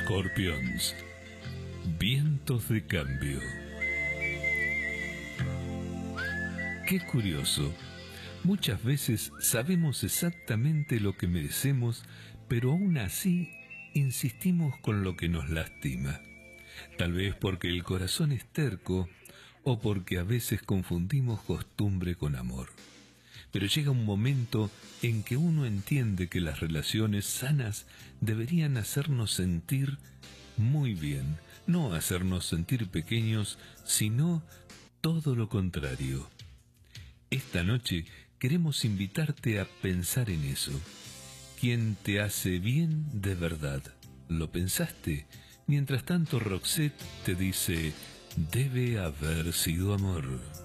Scorpions, vientos de cambio. Qué curioso. Muchas veces sabemos exactamente lo que merecemos, pero aún así insistimos con lo que nos lastima. Tal vez porque el corazón es terco o porque a veces confundimos costumbre con amor. Pero llega un momento en que uno entiende que las relaciones sanas deberían hacernos sentir muy bien, no hacernos sentir pequeños, sino todo lo contrario. Esta noche queremos invitarte a pensar en eso. ¿Quién te hace bien de verdad? ¿Lo pensaste? Mientras tanto, Roxette te dice: debe haber sido amor.